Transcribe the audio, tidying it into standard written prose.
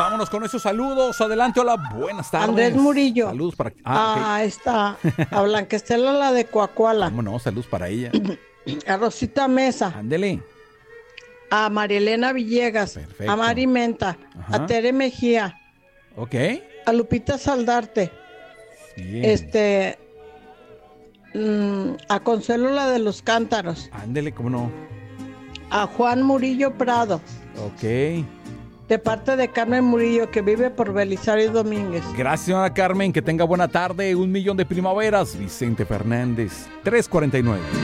Vámonos con esos saludos. Adelante, hola, buenas tardes. Andrés Murillo. Saludos para... Okay. Está. A Blanquestela, la de Coacuala. ¿Cómo no? Saludos para ella. A Rosita Mesa. Ándele. A Marielena Villegas. Perfecto. A Mari Menta. Ajá. A Tere Mejía. Ok. A Lupita Saldarte. Bien. A Consuelo, la de los Cántaros. Ándele, ¿cómo no? A Juan Murillo Prado. Ok. De parte de Carmen Murillo, que vive por Belisario Domínguez. Gracias, señora Carmen. Que tenga buena tarde. 1,000,000 de primaveras. Vicente Fernández. 349.